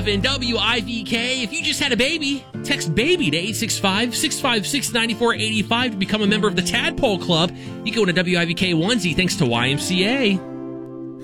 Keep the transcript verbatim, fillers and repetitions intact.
In W I V K, if you just had a baby, text BABY to eight six five, six five six, nine four eight five to become a member of the Tadpole Club. You go to W I V K onesie thanks to Y M C A.